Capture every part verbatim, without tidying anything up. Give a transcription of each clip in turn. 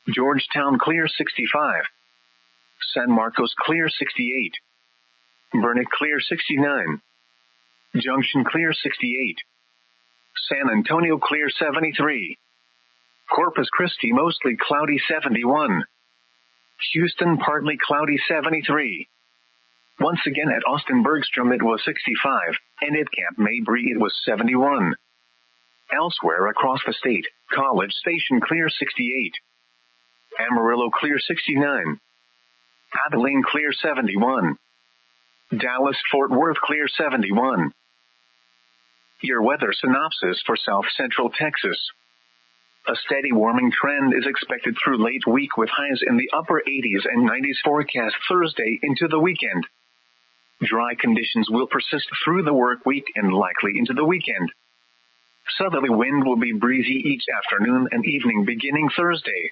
Georgetown clear sixty-five. San Marcos clear sixty-eight. Burnet clear sixty-nine. Junction clear sixty-eight. San Antonio clear seventy-three. Corpus Christi mostly cloudy seventy-one. Houston partly cloudy seventy-three. Once again at Austin Bergstrom it was sixty-five, and at Camp Mabry it was seventy-one. Elsewhere across the state, College Station clear sixty-eight. Amarillo clear sixty-nine. Abilene clear seventy-one. Dallas-Fort Worth clear seventy-one. Your weather synopsis for South Central Texas. A steady warming trend is expected through late week with highs in the upper eighties and nineties forecast Thursday into the weekend. Dry conditions will persist through the work week and likely into the weekend. Southerly wind will be breezy each afternoon and evening beginning Thursday.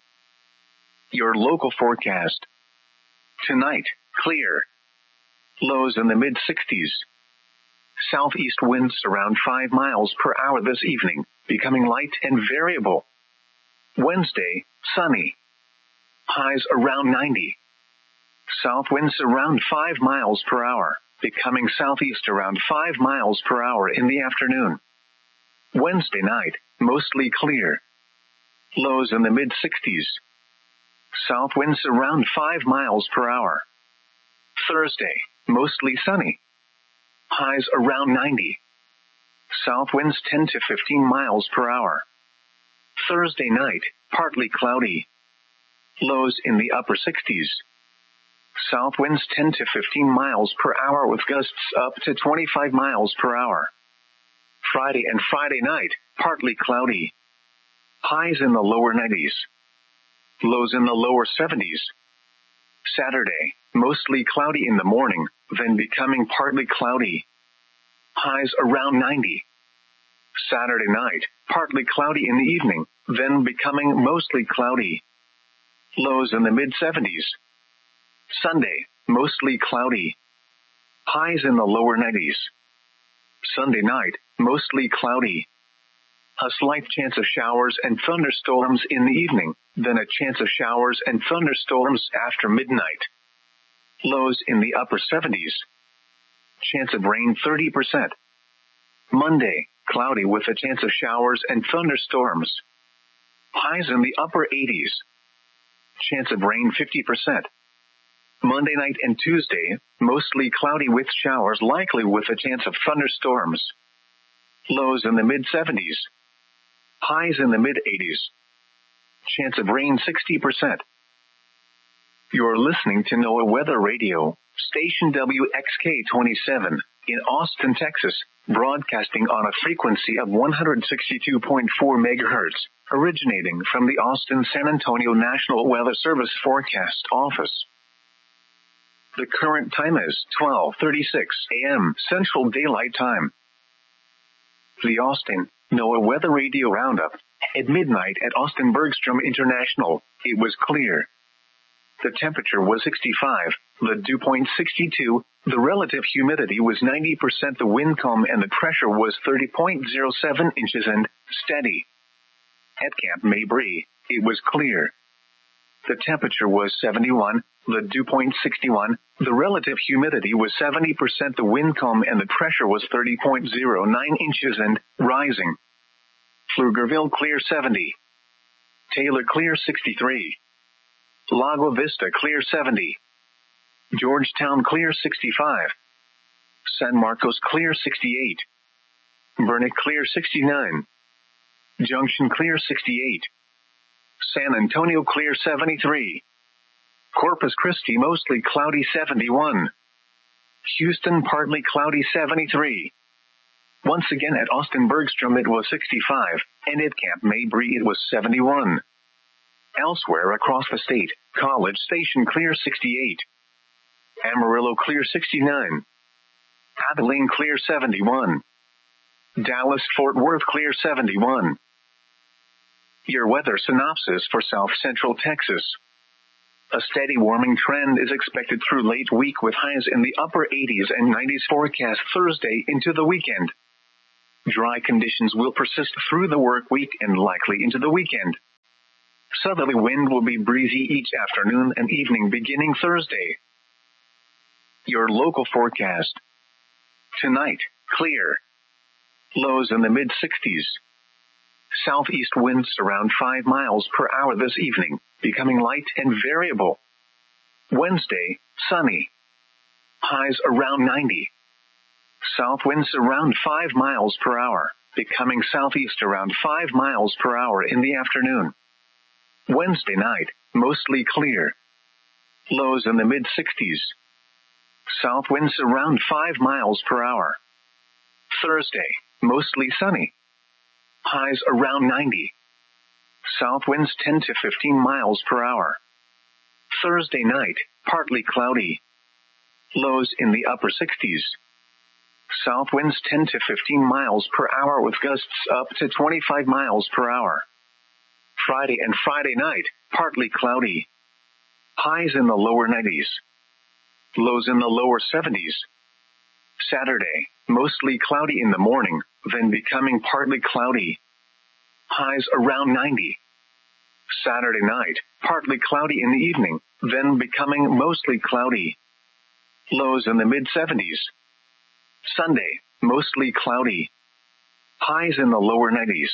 Your local forecast. Tonight, clear. Lows in the mid sixties. Southeast winds around five miles per hour this evening, becoming light and variable. Wednesday, sunny. Highs around ninety. South winds around five miles per hour, becoming southeast around five miles per hour in the afternoon. Wednesday night, mostly clear. Lows in the mid sixties. South winds around five miles per hour. Thursday, mostly sunny. Highs around ninety. South winds ten to fifteen miles per hour. Thursday night, partly cloudy. Lows in the upper sixties. South winds ten to fifteen miles per hour with gusts up to twenty-five miles per hour. Friday and Friday night, partly cloudy. Highs in the lower nineties. Lows in the lower seventies. Saturday, mostly cloudy in the morning, then becoming partly cloudy. Highs around ninety. Saturday night, partly cloudy in the evening, then becoming mostly cloudy. Lows in the mid seventies. Sunday, mostly cloudy. Highs in the lower nineties. Sunday night, mostly cloudy. A slight chance of showers and thunderstorms in the evening, then a chance of showers and thunderstorms after midnight. Lows in the upper seventies. Chance of rain thirty percent. Monday, cloudy with a chance of showers and thunderstorms. Highs in the upper eighties. Chance of rain fifty percent. Monday night and Tuesday, mostly cloudy with showers likely with a chance of thunderstorms. Lows in the mid seventies. Highs in the mid eighties. Chance of rain sixty percent. You're listening to NOAA Weather Radio, station W X K twenty-seven, in Austin, Texas, broadcasting on a frequency of one hundred sixty-two point four megahertz, originating from the Austin-San Antonio National Weather Service Forecast Office. The current time is twelve thirty-six a.m. Central Daylight Time. The Austin NOAA Weather Radio Roundup. At midnight at Austin Bergstrom International, it was clear. The temperature was sixty-five, the dew point sixty-two, the relative humidity was ninety percent, the wind calm and the pressure was thirty point zero seven inches and steady. At Camp Mabry, it was clear. The temperature was seventy-one, the dew point sixty-one, the relative humidity was seventy percent, the wind calm and the pressure was thirty point zero nine inches and rising. Pflugerville clear seventy. Taylor clear sixty-three. Lago Vista clear seventy. Georgetown clear sixty-five. San Marcos clear sixty-eight. Burnet clear sixty-nine. Junction clear sixty-eight. San Antonio clear seventy-three. Corpus Christi mostly cloudy seventy-one. Houston partly cloudy seventy-three. Once again at Austin Bergstrom it was sixty-five, and at Camp Mabry it was seventy-one. Elsewhere across the state, College Station clear sixty-eight. Amarillo clear sixty-nine. Abilene clear seventy-one. Dallas-Fort Worth clear seventy-one. Your weather synopsis for South Central Texas. A steady warming trend is expected through late week with highs in the upper eighties and nineties forecast Thursday into the weekend. Dry conditions will persist through the work week and likely into the weekend. Southerly wind will be breezy each afternoon and evening beginning Thursday. Your local forecast. Tonight, clear. Lows in the mid sixties. Southeast winds around five miles per hour this evening, becoming light and variable. Wednesday, sunny. Highs around ninety. South winds around five miles per hour, becoming southeast around five miles per hour in the afternoon. Wednesday night, mostly clear. Lows in the mid sixties. South winds around five miles per hour. Thursday, mostly sunny. Highs around ninety. South winds ten to fifteen miles per hour. Thursday night, partly cloudy. Lows in the upper sixties. South winds ten to fifteen miles per hour with gusts up to twenty-five miles per hour. Friday and Friday night, partly cloudy. Highs in the lower nineties. Lows in the lower seventies. Saturday, mostly cloudy in the morning, then becoming partly cloudy. Highs around ninety. Saturday night, partly cloudy in the evening, then becoming mostly cloudy. Lows in the mid seventies. Sunday, mostly cloudy. Highs in the lower nineties.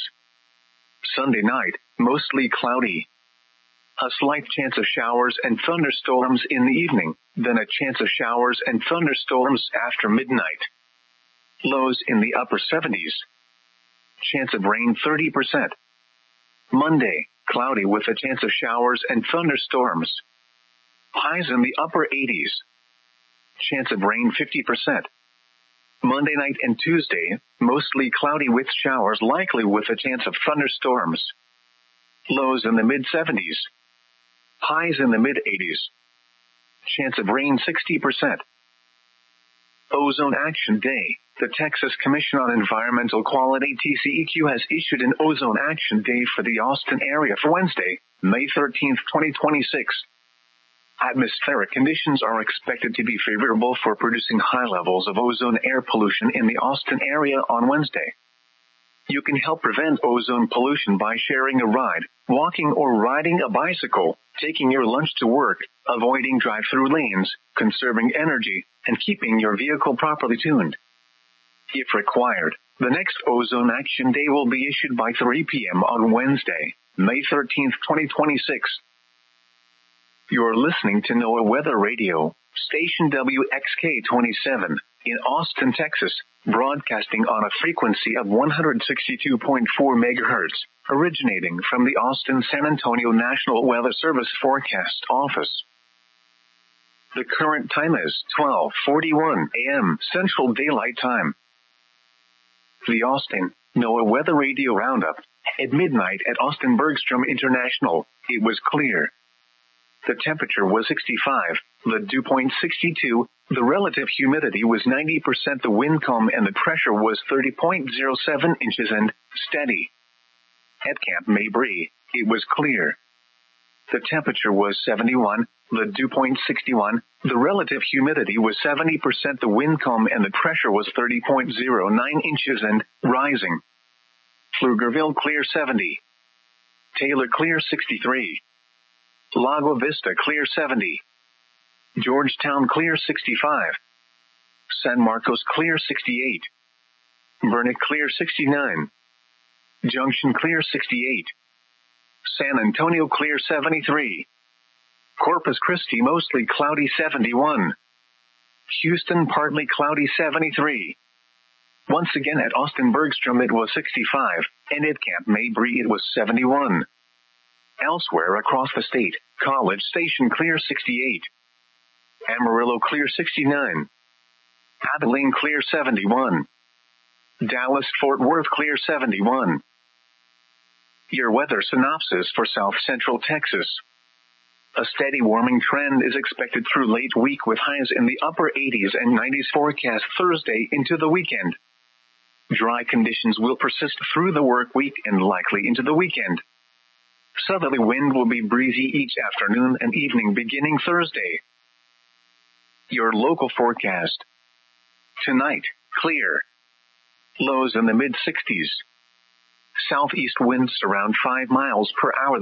Sunday night, mostly cloudy. A slight chance of showers and thunderstorms in the evening, then a chance of showers and thunderstorms after midnight. Lows in the upper seventies. Chance of rain thirty percent. Monday, cloudy with a chance of showers and thunderstorms. Highs in the upper eighties. Chance of rain fifty percent. Monday night and Tuesday, mostly cloudy with showers likely with a chance of thunderstorms. Lows in the mid seventies. Highs in the mid eighties. Chance of rain sixty percent. Ozone Action Day. The Texas Commission on Environmental Quality T C E Q has issued an Ozone Action Day for the Austin area for Wednesday, May thirteenth, twenty twenty-six. Atmospheric conditions are expected to be favorable for producing high levels of ozone air pollution in the Austin area on Wednesday. You can help prevent ozone pollution by sharing a ride, walking or riding a bicycle, taking your lunch to work, avoiding drive-through lanes, conserving energy, and keeping your vehicle properly tuned. If required, the next Ozone Action Day will be issued by three p.m. on Wednesday, May thirteenth, twenty twenty-six. You're listening to NOAA Weather Radio, station W X K twenty-seven, in Austin, Texas, broadcasting on a frequency of one hundred sixty-two point four megahertz, originating from the Austin-San Antonio National Weather Service Forecast Office. The current time is twelve forty-one a.m. Central Daylight Time. The Austin NOAA Weather Radio Roundup. At midnight at Austin Bergstrom International, it was clear. The temperature was sixty-five, the dew point sixty-two, the relative humidity was ninety percent, the wind calm, and the pressure was thirty point zero seven inches and steady. At Camp Mabry, it was clear. The temperature was seventy-one, the dew point sixty-one, the relative humidity was seventy percent, the wind calm, and the pressure was thirty point zero nine inches and rising. Pflugerville clear seventy. Taylor clear sixty-three. Lago Vista clear seventy. Georgetown clear sixty-five. San Marcos clear sixty-eight. Burnet clear sixty-nine. Junction clear sixty-eight. San Antonio clear seventy-three. Corpus Christi mostly cloudy seventy-one. Houston partly cloudy seventy-three. Once again at Austin Bergstrom it was sixty-five, and at Camp Mabry it was seventy-one. Elsewhere across the state, College Station clear sixty-eight. Amarillo clear sixty-nine. Abilene clear seventy-one. Dallas-Fort Worth clear seventy-one. Your weather synopsis for South Central Texas. A steady warming trend is expected through late week with highs in the upper eighties and nineties forecast Thursday into the weekend. Dry conditions will persist through the work week and likely into the weekend. Southerly wind will be breezy each afternoon and evening beginning Thursday. Your local forecast. Tonight, clear. Lows in the mid sixties. Southeast winds around five miles per hour.